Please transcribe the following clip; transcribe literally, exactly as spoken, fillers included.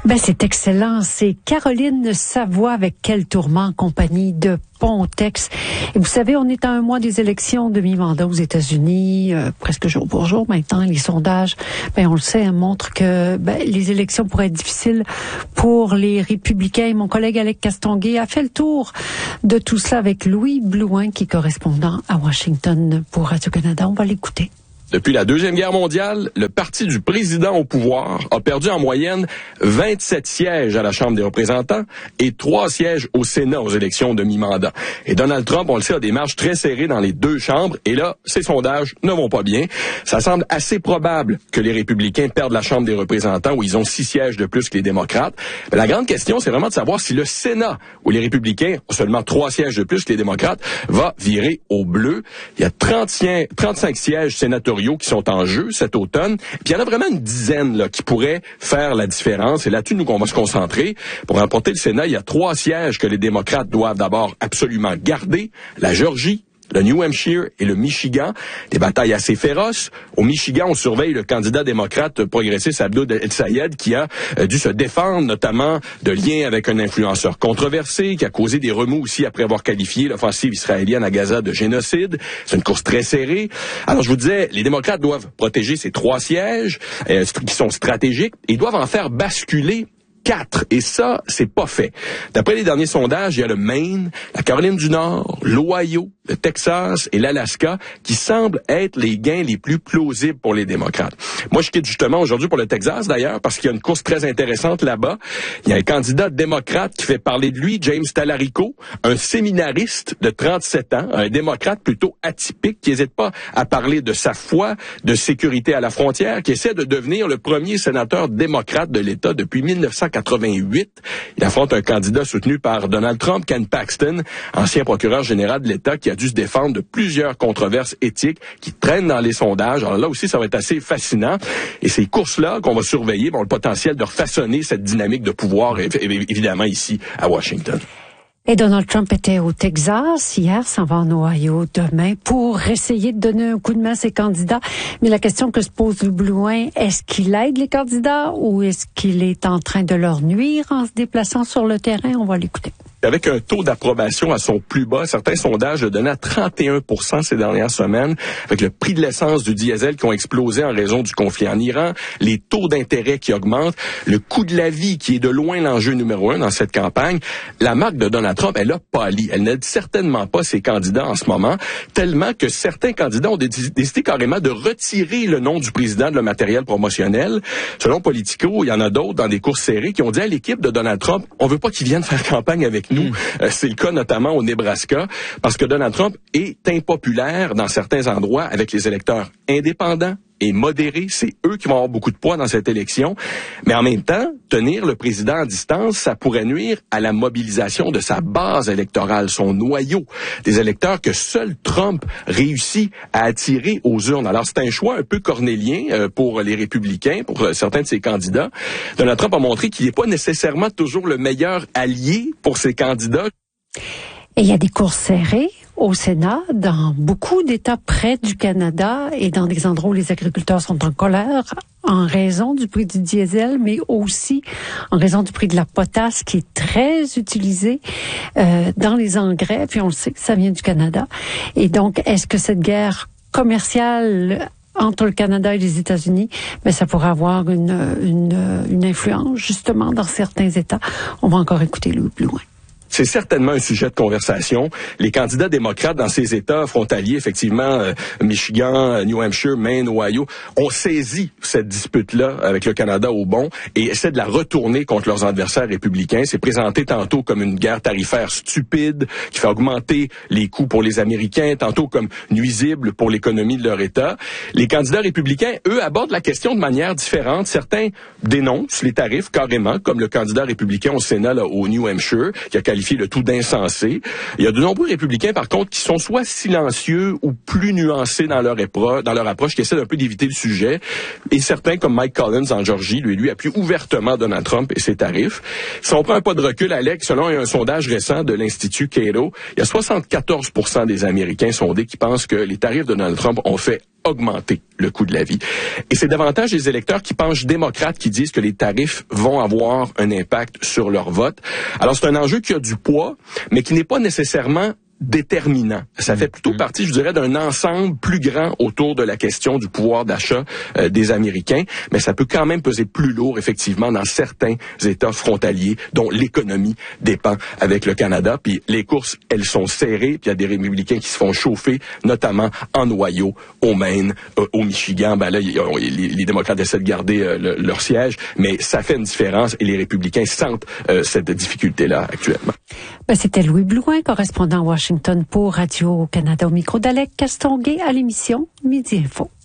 Ben, c'est excellent. C'est Caroline Savoie avec Quel tourment en compagnie de Pontex. Et vous savez, on est à un mois des élections de mi-mandat aux États-Unis, euh, presque jour pour jour maintenant. Les sondages, ben, on le sait, hein, montrent que ben, les élections pourraient être difficiles pour les républicains. Et mon collègue Alec Castonguay a fait le tour de tout cela avec Louis Blouin, qui est correspondant à Washington pour Radio-Canada. On va l'écouter. Depuis la Deuxième Guerre mondiale, le parti du président au pouvoir a perdu en moyenne vingt-sept sièges à la Chambre des représentants et trois sièges au Sénat aux élections de mi-mandat. Et Donald Trump, on le sait, a des marges très serrées dans les deux chambres. Et là, ces sondages ne vont pas bien. Ça semble assez probable que les républicains perdent la Chambre des représentants où ils ont six sièges de plus que les démocrates. Mais la grande question, c'est vraiment de savoir si le Sénat, où les républicains ont seulement trois sièges de plus que les démocrates, va virer au bleu. Il y a trente-cinq sièges sénatoriaux qui sont en jeu cet automne. Puis il y en a vraiment une dizaine là qui pourraient faire la différence. Et là-dessus, nous, qu'on va se concentrer. Pour remporter le Sénat, il y a trois sièges que les démocrates doivent d'abord absolument garder. La Géorgie, le New Hampshire et le Michigan, des batailles assez féroces. Au Michigan, on surveille le candidat démocrate progressiste Abdoul El-Sayed qui a euh, dû se défendre notamment de liens avec un influenceur controversé, qui a causé des remous aussi après avoir qualifié l'offensive israélienne à Gaza de génocide. C'est une course très serrée. Alors, je vous disais, les démocrates doivent protéger ces trois sièges euh, qui sont stratégiques et doivent en faire basculer quatre. Et ça, c'est pas fait. D'après les derniers sondages, il y a le Maine, la Caroline du Nord, l'Ohio, le Texas et l'Alaska qui semblent être les gains les plus plausibles pour les démocrates. Moi, je quitte justement aujourd'hui pour le Texas, d'ailleurs, parce qu'il y a une course très intéressante là-bas. Il y a un candidat démocrate qui fait parler de lui, James Talarico, un séminariste de trente-sept ans, un démocrate plutôt atypique, qui n'hésite pas à parler de sa foi, de sécurité à la frontière, qui essaie de devenir le premier sénateur démocrate de l'État depuis mille neuf cent quatre-vingt-huit. Il affronte un candidat soutenu par Donald Trump, Ken Paxton, ancien procureur général de l'État, qui a dû se défendre de plusieurs controverses éthiques qui traînent dans les sondages. Alors là aussi, ça va être assez fascinant. Et ces courses-là qu'on va surveiller ont le potentiel de refaçonner cette dynamique de pouvoir, évidemment, ici à Washington. Et Donald Trump était au Texas hier, s'en va en Ohio demain pour essayer de donner un coup de main à ses candidats. Mais la question que se pose le Blouin, est-ce qu'il aide les candidats ou est-ce qu'il est en train de leur nuire en se déplaçant sur le terrain? On va l'écouter. Avec un taux d'approbation à son plus bas, certains sondages le donnaient à trente et un pour cent ces dernières semaines, avec le prix de l'essence, du diesel qui ont explosé en raison du conflit en Iran, les taux d'intérêt qui augmentent, le coût de la vie qui est de loin l'enjeu numéro un dans cette campagne. La marque de Donald Trump, elle a pâli. Elle n'aide certainement pas ses candidats en ce moment, tellement que certains candidats ont décidé carrément de retirer le nom du président de le matériel promotionnel. Selon Politico, il y en a d'autres dans des courses serrées qui ont dit à l'équipe de Donald Trump, on veut pas qu'il vienne faire campagne avec nous. Euh, c'est le cas notamment au Nebraska, parce que Donald Trump est impopulaire dans certains endroits avec les électeurs indépendants et modérés. C'est eux qui vont avoir beaucoup de poids dans cette élection. Mais en même temps, tenir le président à distance, ça pourrait nuire à la mobilisation de sa base électorale, son noyau, des électeurs que seul Trump réussit à attirer aux urnes. Alors, c'est un choix un peu cornélien euh, pour les républicains, pour euh, certains de ses candidats. Donald Trump a montré qu'il n'est pas nécessairement toujours le meilleur allié pour ses candidats. Et il y a des courses serrées au Sénat, dans beaucoup d'États près du Canada et dans des endroits où les agriculteurs sont en colère en raison du prix du diesel, mais aussi en raison du prix de la potasse qui est très utilisé euh, dans les engrais. Puis on le sait que ça vient du Canada. Et donc, est-ce que cette guerre commerciale entre le Canada et les États-Unis, mais ça pourrait avoir une, une, une influence justement dans certains États? On va encore écouter le plus loin. C'est certainement un sujet de conversation. Les candidats démocrates dans ces États frontaliers, effectivement, euh, Michigan, New Hampshire, Maine, Ohio, ont saisi cette dispute-là avec le Canada au bon et essaient de la retourner contre leurs adversaires républicains. C'est présenté tantôt comme une guerre tarifaire stupide qui fait augmenter les coûts pour les Américains, tantôt comme nuisible pour l'économie de leur État. Les candidats républicains, eux, abordent la question de manière différente. Certains dénoncent les tarifs carrément, comme le candidat républicain au Sénat là, au New Hampshire, qui a qualifié le tout d'insensé. Il y a de nombreux républicains, par contre, qui sont soit silencieux ou plus nuancés dans leur, épro- dans leur approche, qui essaient un peu d'éviter le sujet. Et certains, comme Mike Collins en Georgie, lui, lui appuie ouvertement Donald Trump et ses tarifs. Si on prend un pas de recul, Alex, selon un sondage récent de l'Institut Cato, il y a soixante-quatorze pour cent des Américains sondés qui pensent que les tarifs de Donald Trump ont fait augmenter le coût de la vie. Et c'est davantage les électeurs qui penchent démocrates qui disent que les tarifs vont avoir un impact sur leur vote. Alors, c'est un enjeu qui a du poids, mais qui n'est pas nécessairement déterminant. Ça fait plutôt partie, je dirais, d'un ensemble plus grand autour de la question du pouvoir d'achat euh, des Américains, mais ça peut quand même peser plus lourd, effectivement, dans certains États frontaliers dont l'économie dépend avec le Canada. Puis les courses, elles sont serrées, puis il y a des républicains qui se font chauffer, notamment en Ohio, au Maine, euh, au Michigan. Ben là, y a, les, les démocrates essaient de garder euh, le, leur siège, mais ça fait une différence et les républicains sentent euh, cette difficulté-là actuellement. Ben, c'était Louis Blouin, correspondant à Washington pour Radio-Canada au micro d'Alec Castonguay à l'émission Midi Info.